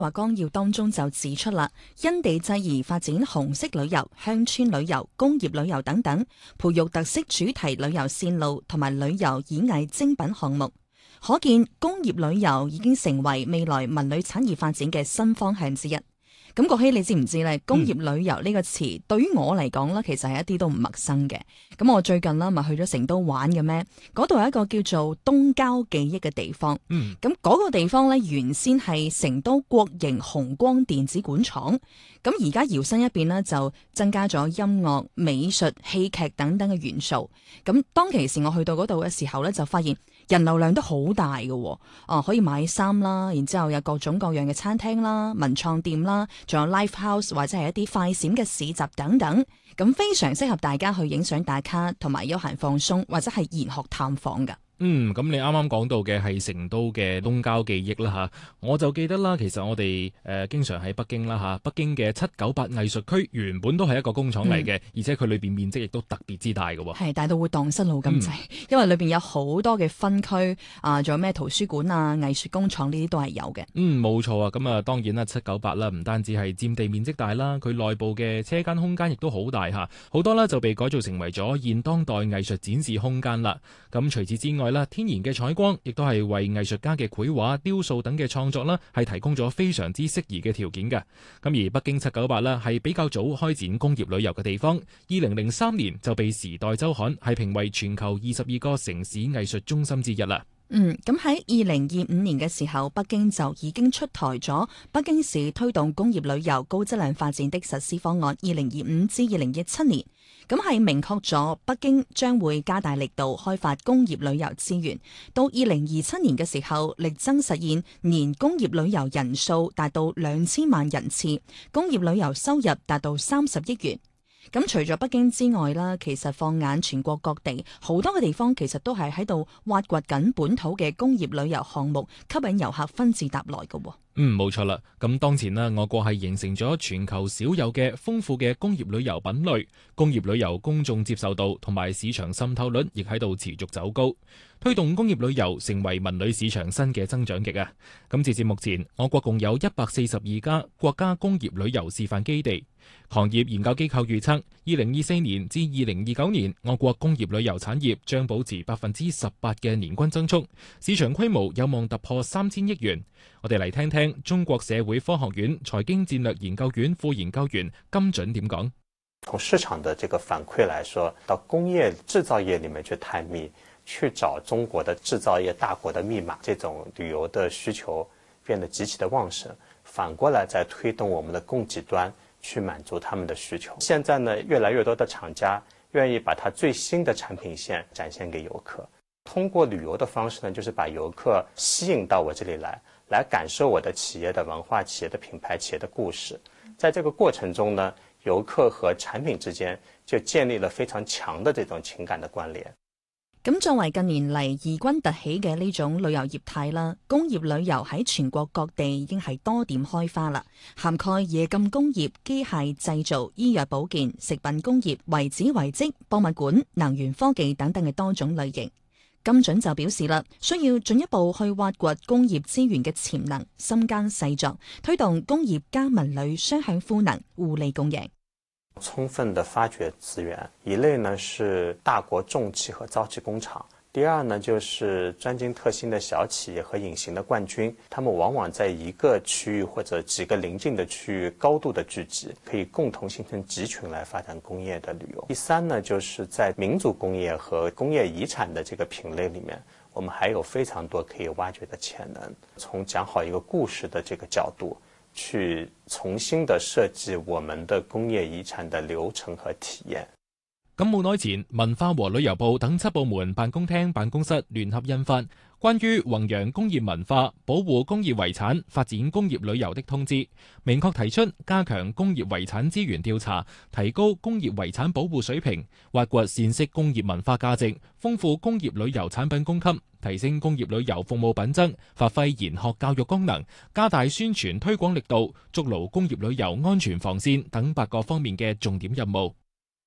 華綱要當中就指出啦，因地制宜發展紅色旅遊、鄉村旅遊、工業旅遊等等，培育特色主題旅遊線路同埋旅遊演藝精品項目。可見工業旅遊已經成為未來文旅產業發展嘅新方向之一。咁國希，你知唔知咧？工業旅遊呢個詞對於我嚟講咧，其實係一啲都唔陌生嘅。咁我最近啦，咪去咗成都玩嘅咩？嗰度有一個叫做東郊記憶嘅地方。咁嗰個地方咧，原先係成都國營紅光電子管廠。咁而家搖身一變呢，就增加咗音樂、美術、戲劇等等嘅元素。咁當其時我去到嗰度嘅時候咧，就發現人流量都好大嘅。可以買衫啦，然之後有各種各樣嘅餐廳啦、文創店啦。仲有 live house 或者係一啲快閃嘅市集等等，咁非常適合大家去影相打卡同埋休閒放鬆或者係研學探訪㗎。 咁你啱啱講到嘅係成都嘅東郊記憶啦嚇，我就記得啦，其實我哋經常喺北京啦嚇，北京嘅798藝術區原本都係一個工廠嚟嘅，而且佢裏邊面積亦都特別之大嘅喎， 係大到會蕩失路咁滯，因為裏邊有好多嘅分區仲有咩圖書館啊、藝術工廠呢啲都係有嘅。 冇錯啊，咁啊當然啦，798啦，唔單止係佔地面積大啦，佢內部嘅車間空間亦都好大嚇，好多啦就被改造成為咗現當代藝術展示空間啦。咁除此之外，天然嘅採光亦都係為藝術家嘅繪畫、雕塑等嘅創作啦，係提供咗非常之適宜嘅條件嘅。咁而北京798啦，係比較早開展工業旅遊嘅地方。2003年就被《時代週刊》係評為全球22個城市藝術中心之一啦。 咁喺2025年嘅時候，北京就已經出台咗北京市推動工業旅遊高質量發展的實施方案2025至2027年。咁係明確咗北京將會加大力度開發工業旅遊資源，到2027年嘅時候，力爭實現年工業旅遊人數達到2000萬人次，工業旅遊收入達到30億元。咁除咗北京之外啦，其實放眼全國各地，好多嘅地方其實都係喺度挖掘緊本土嘅工業旅遊項目，吸引遊客紛至沓來嘅。 冇錯啦。咁當前呢，我國係形成咗全球少有嘅豐富嘅工業旅遊品類，工業旅遊公眾接受度同埋市場滲透率亦喺度持續走高，推動工業旅遊成為文旅市場新嘅增長極啊！咁截至目前，我國共有142家國家工業旅遊示範基地。行業研究機構預測，2024年至2029年，我國工業旅遊產業將保持18%嘅年均增速，市場規模有望突破3000億元。我哋嚟聽聽中國社會科學院財經戰略研究院副研究員金準點講。 從市場的這個反饋來說，到工業製造業裏面去探秘，去找中國的製造業大國的密碼，這種旅遊的需求變得極其的旺盛。反過來再推動我們的供給端去滿足他們的需求。現在呢，越來越多的廠家願意把它最新的產品線展現給遊客。通過旅遊的方式呢，就是把遊客吸引到我這裡來感受我的企業的文化、企業的品牌、企業的故事。在這個過程中呢，遊客和產品之間就建立了非常強的這種情感的關聯。 咁作為近年嚟異軍突起嘅呢種旅遊業態啦，工業旅遊喺全國各地已經係多點開花啦，涵蓋冶金工業、機械製造、醫藥保健、食品工業、遺址遺跡、博物館、能源科技等等嘅多種類型。金準就表示啦，需要進一步去挖掘工業資源嘅潛能，深耕細作，推動工業加文旅雙向賦能，互利共贏。 充分的發掘資源，一類呢是大國重器和造器工廠，第二呢就是專精特新的小企業和隱形的冠軍，他們往往在一個區域或者幾個鄰近的區域高度的聚集，可以共同形成集群來發展工業的旅遊。第三呢就是在民族工業和工業遺產的這個品類裡面，我們還有非常多可以挖掘的潛能，從講好一個故事的這個角度去重新的設計我們的工業遺產的流程和體驗。 咁冇耐前，文化和旅遊部等7部門辦公廳辦公室聯合印發關於弘揚工業文化、保護工業遺產、發展工業旅遊的通知，明確提出加強工業遺產資源調查，提高工業遺產保護水平，挖掘善釋工業文化價值，豐富工業旅遊產品供給，提升工業旅遊服務品質，發揮研學教育功能，加大宣傳推廣力度，築牢工業旅遊安全防線等8個方面嘅重點任務。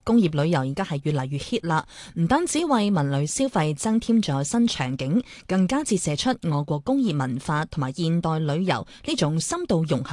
工業旅遊而家係越嚟越 hit 啦，唔單止為文旅消費增添咗新場景，更加折射出我國工業文化同埋現代旅遊呢種深度融合